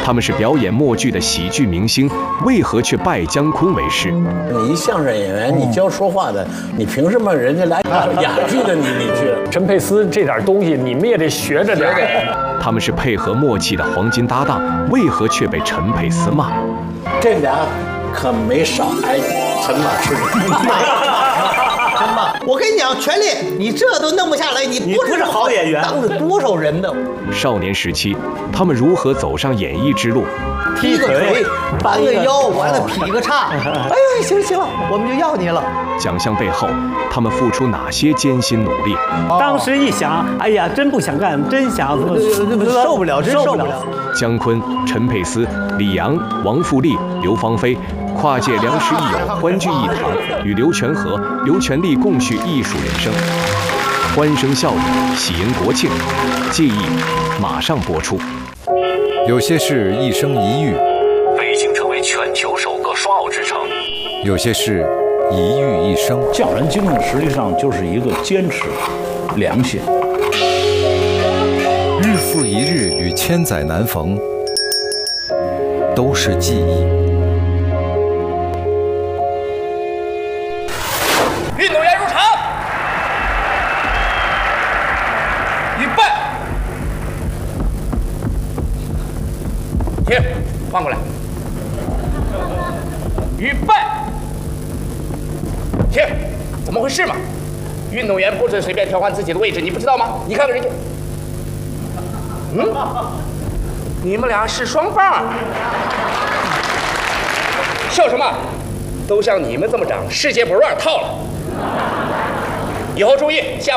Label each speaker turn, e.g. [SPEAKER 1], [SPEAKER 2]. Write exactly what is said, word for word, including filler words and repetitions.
[SPEAKER 1] 他们是表演默剧的喜剧明星，为何却拜姜昆为师？
[SPEAKER 2] 你一相声演员，你教说话的，你凭什么人家来哑剧的你你去？
[SPEAKER 3] 陈佩斯这点东西，你们也得学着点。
[SPEAKER 1] 他们是配合默契的黄金搭档，为何却被陈佩斯骂？
[SPEAKER 2] 这俩可没少挨陈老师
[SPEAKER 4] 真棒！我跟你讲，权力，你这都弄不下来，你不是好演员，当着多少人呢？
[SPEAKER 1] 少年时期，他们如何走上演艺之路？
[SPEAKER 4] 踢个腿，搬个腰，完了劈个叉。哎呀，行行了，我们就要你了。
[SPEAKER 1] 奖项背后，他们付出哪些艰辛努力？
[SPEAKER 5] 当时一想，哎呀，真不想干，真想
[SPEAKER 4] 受不了，真受不了。
[SPEAKER 1] 姜昆、陈佩斯、李阳、王富丽、刘芳菲。跨界良师益友，欢聚一堂，与刘全和、刘全利共叙艺术人生，欢声笑语，喜迎国庆。记忆马上播出。
[SPEAKER 6] 有些事一生一遇，
[SPEAKER 7] 北京成为全球首个双奥之城；
[SPEAKER 6] 有些事一遇一生。
[SPEAKER 8] 匠人精神实际上就是一个坚持、良心。
[SPEAKER 6] 日复一日与千载难逢，都是记忆。
[SPEAKER 7] 运动员入场，预备，停，换过来，预备，停，怎么回事嘛？运动员不准随便调换自己的位置，你不知道吗？你看看人家，嗯，你们俩是双棒，笑什么？都像你们这么长，世界不让套了。以后注意，下。